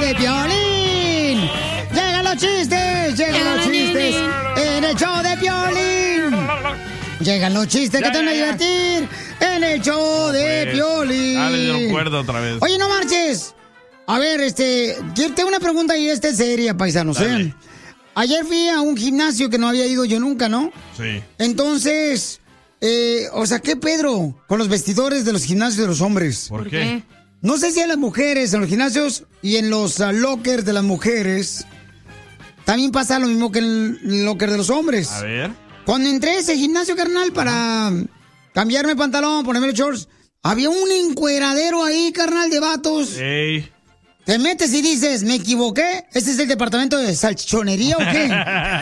de Piolín. ¡Llegan los chistes! ¡Llegan los chistes! ¡En el show de Piolín! Llegan los chistes que te van a divertir en el show de Piolín. Ah, le dieron cuerda otra vez. Oye, no marches. A ver, tengo una pregunta y esta es seria, paisanos. Ayer fui a un gimnasio que no había ido yo nunca, ¿no? Sí. Entonces, ¿qué Pedro con los vestidores de los gimnasios de los hombres? ¿Por qué? No sé si a las mujeres en los gimnasios y en los lockers de las mujeres también pasa lo mismo que en el locker de los hombres. A ver. Cuando entré a ese gimnasio, carnal, para cambiarme el pantalón, ponerme los shorts, había un encueradero ahí, carnal, de vatos. Ey. Te metes y dices, ¿me equivoqué? ¿Este es el departamento de salchichonería o qué?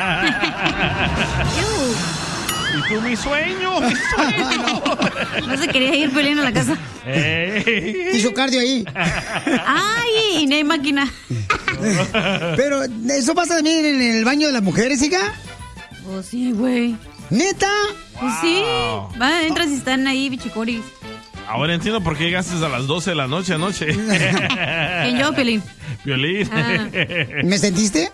¿Y tú, mi sueño? ¡Mi sueño! No se quería ir Piolín a la casa. Hizo cardio ahí. ¡Ay! Y no hay máquina. Pero, ¿eso pasa también en el baño de las mujeres, hija? Oh, sí, güey. ¿Neta? Pues sí. Entras y están ahí, bichicoris. Ahora entiendo por qué llegaste a las 12 de la noche anoche. ¿Quién yo, Piolín? Piolín. ¿Me sentiste?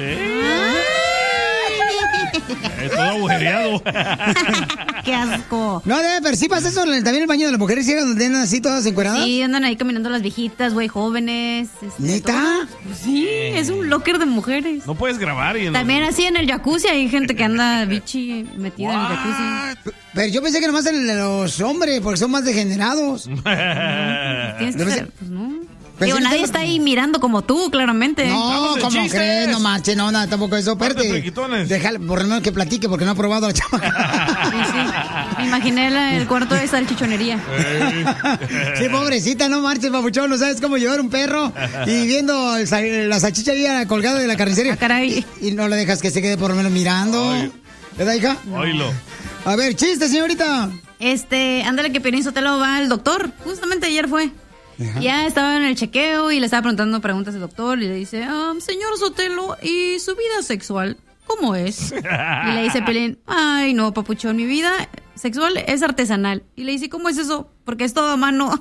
Todo agujereado. ¡Qué asco! No, pero sí pasa eso también en el baño de las mujeres, llegan donde andan así todas encueradas. Sí, andan ahí caminando las viejitas, güey, jóvenes. ¿Neta? Pues sí, es un locker de mujeres. No puedes grabar. También así en el jacuzzi hay gente que anda bichi metida en el jacuzzi. Pero yo pensé que nomás en los hombres, porque son más degenerados. Tienes que ser, pues no. Pensé Digo, que nadie estaba- está ahí mirando como tú, claramente. No, ¿cómo crees? No marches, no, nada, tampoco eso. Espérate. Déjale, por lo menos que platique, porque no ha probado a la chamaca. Sí, sí. Me imaginé el cuarto de salchichonería. Sí, pobrecita, no marches, papuchón. No sabes cómo llevar un perro y viendo la salchicha ahí colgada de la carnicería. Caray. Y no le dejas que se quede por lo menos mirando. ¿Verdad, hija? Oílo. A ver, chiste, señorita. Ándale que Piolín Sotelo va al doctor. Justamente ayer fue. Ajá. Ya estaba en el chequeo y le estaba preguntando preguntas al doctor y le dice, señor Sotelo, ¿y su vida sexual cómo es? Y le dice Piolín, ay no, papuchón, mi vida sexual es artesanal. Y le dice, ¿cómo es eso? Porque es todo a mano.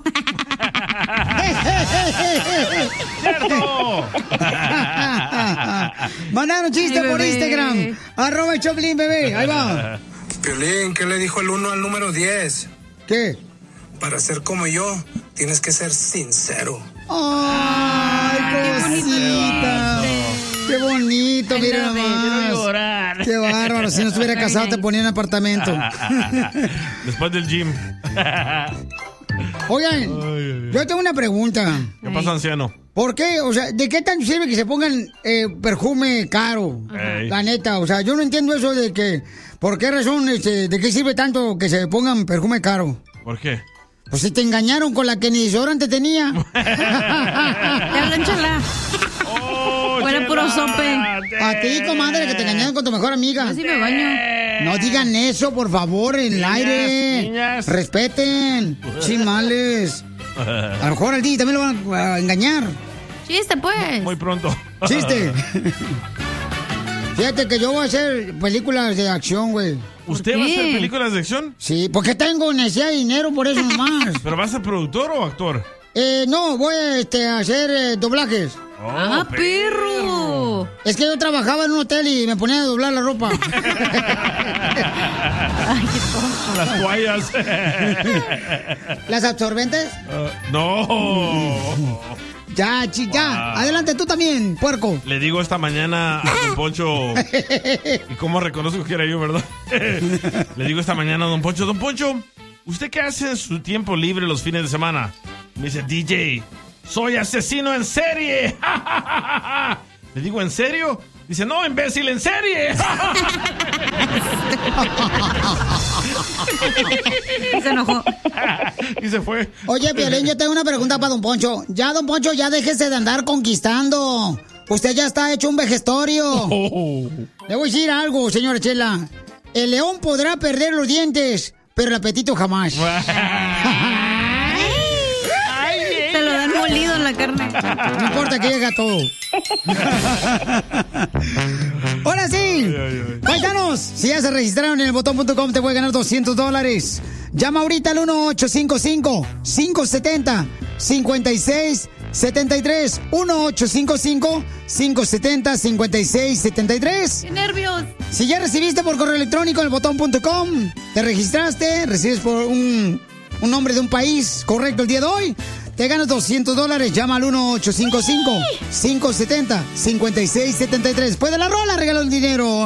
¡Cierto! Mandaron chiste Ay, por bebé. Instagram. ¡el Choplin, bebé! Ahí va. Piolín, ¿qué le dijo el 1 al número 10? ¿Qué? Para ser como yo, tienes que ser sincero. ¡Ay, cosita! ¡Qué bonito! Mira nomás. Llorar. ¡Qué bárbaro! Si no estuviera casado te ponía en apartamento. Después del gym. Oigan, yo tengo una pregunta. ¿Qué pasa, anciano? ¿Por qué? O sea, ¿de qué tan sirve que se pongan perfume caro? Ey. La neta, o sea, yo no entiendo eso de que... ¿Por qué razón, de qué sirve tanto que se pongan perfume caro? ¿Por qué? Pues si te engañaron con la que ni desodorante tenía. Te hablan, chala. Oh, Fuera Chela. puro sope. A ti, comadre, que te engañaron con tu mejor amiga. Yo sí me baño. No digan eso, por favor, en el aire. niñas. Respeten. Chimales. A lo mejor al día también lo van a engañar. Chiste, pues. Muy pronto. Chiste. Fíjate que yo voy a hacer películas de acción, güey. ¿Usted va a hacer películas de acción? Sí, porque tengo necesidad de dinero, por eso nomás. ¿Pero va a ser productor o actor? No, voy a hacer doblajes. ¡Ah, perro! Es que yo trabajaba en un hotel y me ponía a doblar la ropa. Ay, qué tonto. Las toallas. ¿Las absorbentes? No. Ya. Wow. Adelante tú también, puerco. Le digo esta mañana a Don Poncho. ¿Y cómo reconozco que era yo, verdad? Le digo esta mañana a Don Poncho, ¿usted qué hace en su tiempo libre los fines de semana? Me dice, DJ, soy asesino en serie. Le digo, ¿en serio? Dice, no, imbécil, en serie. Y se enojó. Y se fue. Oye, Piolín, yo tengo una pregunta para Don Poncho. Ya, Don Poncho, ya déjese de andar conquistando. Usted ya está hecho un vejestorio. Le voy a decir algo, señora Chela. El león podrá perder los dientes, pero el apetito jamás. Te lo dan molido en la carne. No importa que llegue a todo. Ahora sí, paisanos, si ya se registraron en el botón.com te puede ganar $200. Llama ahorita al 1-855-570-56 5673. 1-855-570-5673. ¡Qué nervios! Si ya recibiste por correo electrónico el botón.com, te registraste, recibes por un nombre de un país correcto el día de hoy, te ganas $200. Llama al 1-855-570-5673. Después de la rola, regalo el dinero.